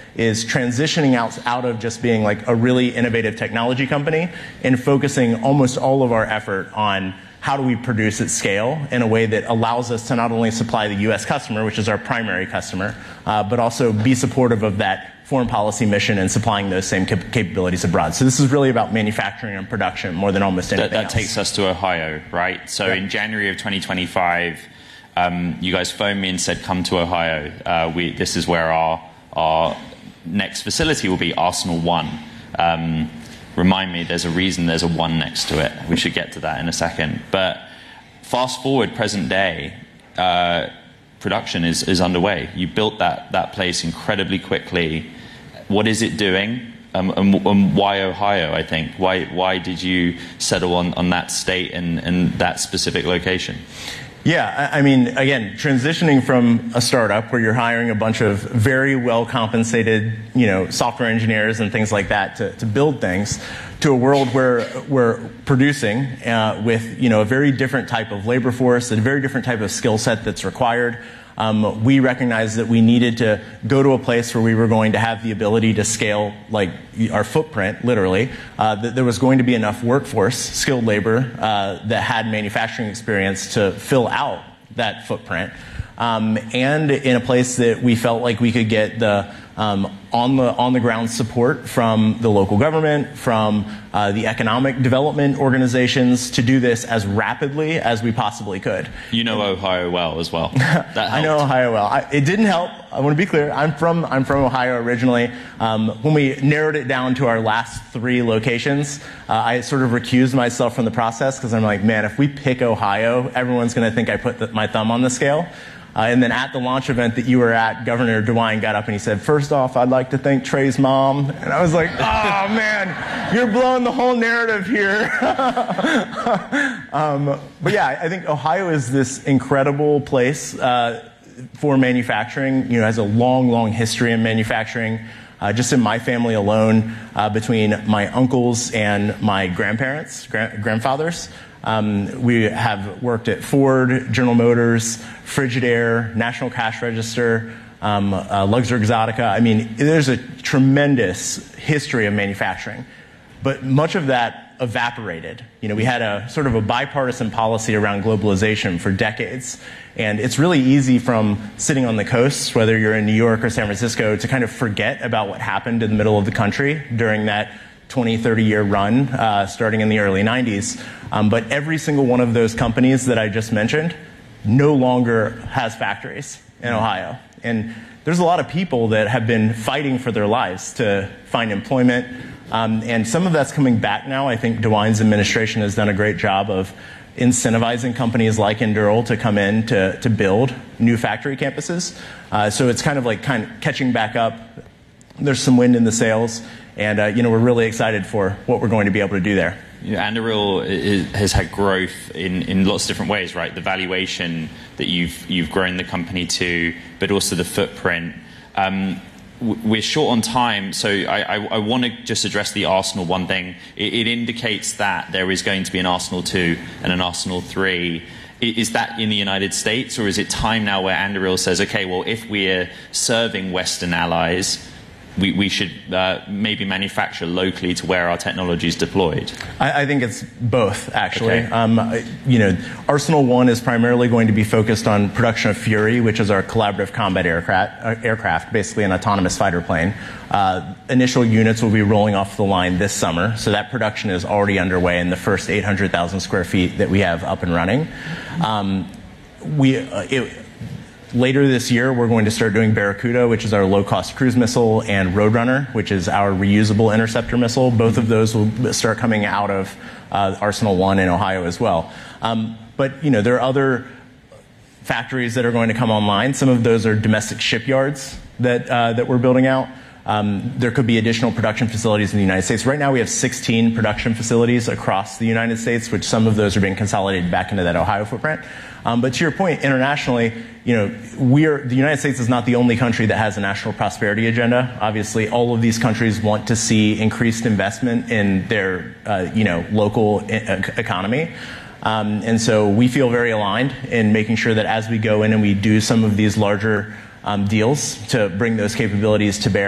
is transitioning out of just being like a really innovative technology company and focusing almost all of our effort on how do we produce at scale in a way that allows us to not only supply the U.S. customer, which is our primary customer, but also be supportive of that foreign policy mission and supplying those same capabilities abroad. So this is really about manufacturing and production more than almost anything else. That takes us to Ohio, right? So in January of 2025, you guys phoned me and said, come to Ohio. This is where our next facility will be, Arsenal 1. Remind me, there's a reason there's a 1 next to it. We should get to that in a second. But fast forward, present day, production is underway. You built that place incredibly quickly. What is it doing? And why Ohio, I think? Why did you settle on that state and that specific location? Yeah, I mean, again, transitioning from a startup where you're hiring a bunch of very well-compensated, software engineers and things like that to build things, to a world where we're producing with, a very different type of labor force, a very different type of skill set that's required. We recognized that we needed to go to a place where we were going to have the ability to scale, like our footprint, literally, that there was going to be enough workforce, skilled labor, that had manufacturing experience to fill out that footprint, and in a place that we felt like we could get the on the ground support from the local government, from the economic development organizations to do this as rapidly as we possibly could. You know Ohio well as well. That helped. I know Ohio well. It didn't help. I want to be clear. I'm from Ohio originally. When we narrowed it down to our last 3 locations, I sort of recused myself from the process because I'm like, man, if we pick Ohio, everyone's going to think I put my thumb on the scale. And then at the launch event that you were at, Governor DeWine got up and he said, first off, I'd like to thank Trey's mom. And I was like, oh, man, you're blowing the whole narrative here. But yeah, I think Ohio is this incredible place for manufacturing. Has a long, long history in manufacturing. Just in my family alone, between my uncles and my grandfathers, we have worked at Ford, General Motors, Frigidaire, National Cash Register, Luxor Exotica. I mean, there's a tremendous history of manufacturing, but much of that evaporated. We had a sort of a bipartisan policy around globalization for decades, and it's really easy from sitting on the coasts, whether you're in New York or San Francisco, to kind of forget about what happened in the middle of the country during that 20, 30-year run, starting in the early 90s. But every single one of those companies that I just mentioned no longer has factories in Ohio. And there's a lot of people that have been fighting for their lives to find employment. And some of that's coming back now. I think DeWine's administration has done a great job of incentivizing companies like Endural to come in to build new factory campuses. So it's kind of catching back up. There's some wind in the sails. And we're really excited for what we're going to be able to do there. Anduril has had growth in lots of different ways, right? The valuation that you've grown the company to, but also the footprint. We're short on time, so I want to just address the Arsenal 1 thing. It indicates that there is going to be an Arsenal 2 and an Arsenal 3. Is that in the United States, or is it time now where Anduril says, okay, well, if we're serving Western allies, we should maybe manufacture locally to where our technology is deployed? I think it's both, actually. Okay. Arsenal 1 is primarily going to be focused on production of Fury, which is our collaborative combat aircraft, basically an autonomous fighter plane. Initial units will be rolling off the line this summer, so that production is already underway in the first 800,000 square feet that we have up and running. Later this year, we're going to start doing Barracuda, which is our low-cost cruise missile, and Roadrunner, which is our reusable interceptor missile. Both of those will start coming out of Arsenal 1 in Ohio as well. But there are other factories that are going to come online. Some of those are domestic shipyards that we're building out. There could be additional production facilities in the United States. Right now, we have 16 production facilities across the United States, which some of those are being consolidated back into that Ohio footprint. But to your point, internationally, the United States is not the only country that has a national prosperity agenda. Obviously, all of these countries want to see increased investment in their, local economy. And so we feel very aligned in making sure that as we go in and we do some of these larger deals to bring those capabilities to bear